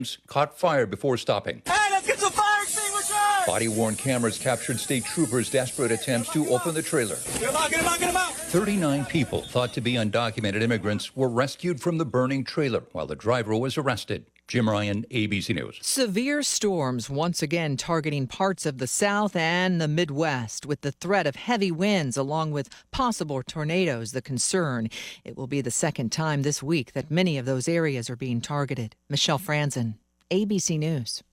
caught fire before stopping. Hey, let's get some fire extinguishers! Body-worn cameras captured state troopers' desperate attempts to open the trailer. Get them out, get them out, get them out! 39 people thought to be undocumented immigrants were rescued from the burning trailer while the driver was arrested. Jim Ryan, ABC News. Severe storms once again targeting parts of the South and the Midwest, with the threat of heavy winds along with possible tornadoes the concern. It will be the second time this week that many of those areas are being targeted. Michelle Franzen, ABC News.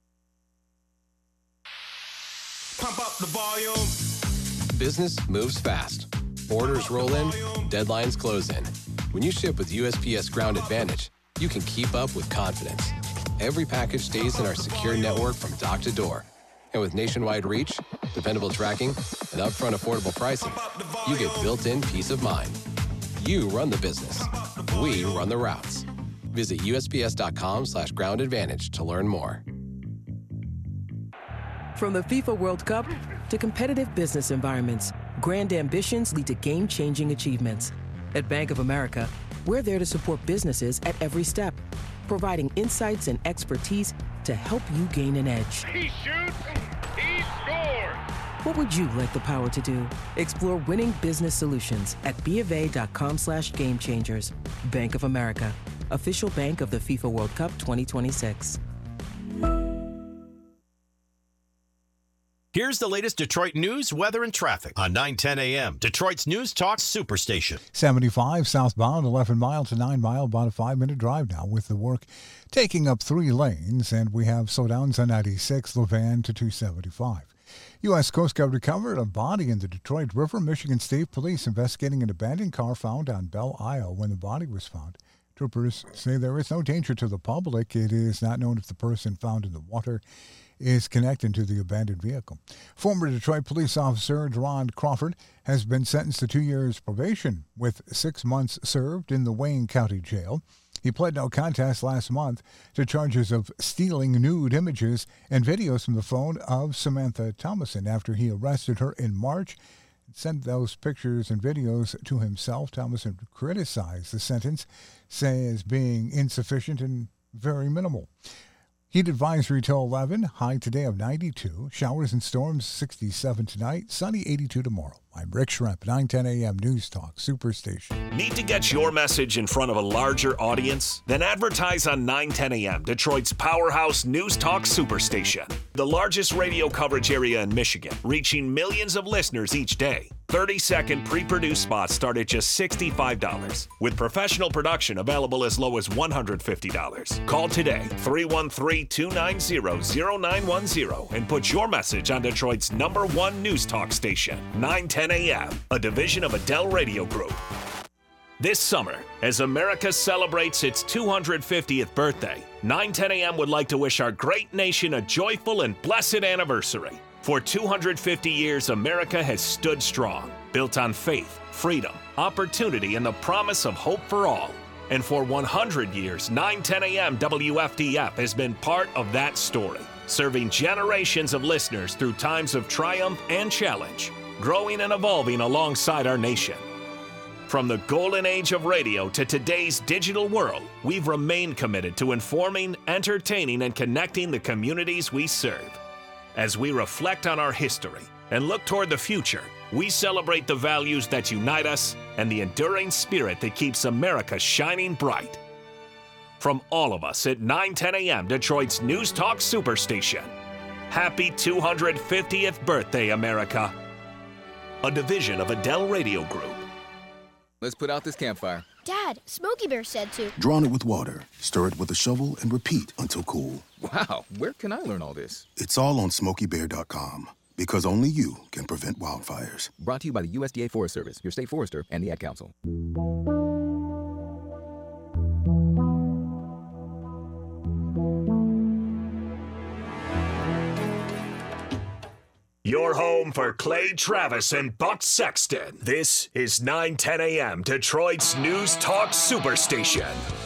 Pump up the volume. Business moves fast. Orders roll in, deadlines close in. When you ship with USPS Ground Advantage, you can keep up with confidence. Every package stays in our secure network from dock to door. And with nationwide reach, dependable tracking, and upfront affordable pricing, you get built-in peace of mind. You run the business. We run the routes. Visit USPS.com/Ground Advantage to learn more. From the FIFA World Cup to competitive business environments, grand ambitions lead to game-changing achievements. At Bank of America, we're there to support businesses at every step, providing insights and expertise to help you gain an edge. He shoots, he scores! What would you like the power to do? Explore winning business solutions at BofA.com/gamechangers. Bank of America, official bank of the FIFA World Cup 2026. Here's the latest Detroit news, weather, and traffic on 9:10 a.m. Detroit's News Talk Superstation. 75 southbound, 11 mile to 9 mile, about a 5-minute drive now with the work taking up 3 lanes. And we have slowdowns on 96, Levan to 275. U.S. Coast Guard recovered a body in the Detroit River. Michigan State Police investigating an abandoned car found on Belle Isle when the body was found. Troopers say there is no danger to the public. It is not known if the person found in the water is connected to the abandoned vehicle. Former Detroit police officer Deron Crawford has been sentenced to 2 years probation with 6 months served in the Wayne County Jail. He pled no contest last month to charges of stealing nude images and videos from the phone of Samantha Thomason after he arrested her in March and sent those pictures and videos to himself. Thomason criticized the sentence, saying as being insufficient and very minimal. Heat advisory till 11, high today of 92. Showers and storms 67 tonight, sunny 82 tomorrow. I'm Rick Schremp, 9:10 a.m. News Talk Superstation. Need to get your message in front of a larger audience? Then advertise on 9:10 a.m., Detroit's powerhouse News Talk Superstation. The largest radio coverage area in Michigan, reaching millions of listeners each day. 30-second pre-produced spots start at just $65, with professional production available as low as $150. Call today, 313-290-0910, and put your message on Detroit's #1 News Talk station, 9:10 a.m., a division of Adele Radio Group. This summer, as America celebrates its 250th birthday, 9:10 a.m. would like to wish our great nation a joyful and blessed anniversary. For 250 years, America has stood strong, built on faith, freedom, opportunity, and the promise of hope for all. And for 100 years, 9:10 a.m. WFDF has been part of that story, serving generations of listeners through times of triumph and challenge, growing and evolving alongside our nation. From the golden age of radio to today's digital world, we've remained committed to informing, entertaining, and connecting the communities we serve. As we reflect on our history and look toward the future, we celebrate the values that unite us and the enduring spirit that keeps America shining bright. From all of us at 9:10 a.m. Detroit's News Talk Superstation, happy 250th birthday, America. A division of Adele Radio Group. Let's put out this campfire. Dad, Smokey Bear said to. Drawn it with water, stir it with a shovel, and repeat until cool. Wow, where can I learn all this? It's all on SmokeyBear.com, because only you can prevent wildfires. Brought to you by the USDA Forest Service, your state forester, and the Ad Council. Your home for Clay Travis and Buck Sexton. This is 9:10 a.m. Detroit's News Talk Superstation.